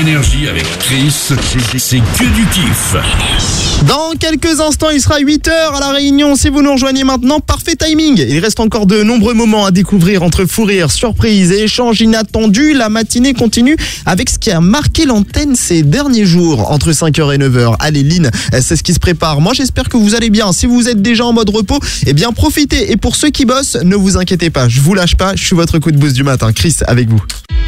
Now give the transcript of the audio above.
Énergie avec Chris, c'est que du kiff. Dans quelques instants, il sera 8h à La Réunion. Si vous nous rejoignez maintenant, parfait timing. Il reste encore de nombreux moments à découvrir entre fou rire, surprise et échanges inattendus. La matinée continue avec ce qui a marqué l'antenne ces derniers jours, entre 5h et 9h. Allez, Lynn, c'est ce qui se prépare. Moi, j'espère que vous allez bien. Si vous êtes déjà en mode repos, eh bien, profitez. Et pour ceux qui bossent, ne vous inquiétez pas. Je vous lâche pas. Je suis votre coup de boost du matin. Chris, avec vous.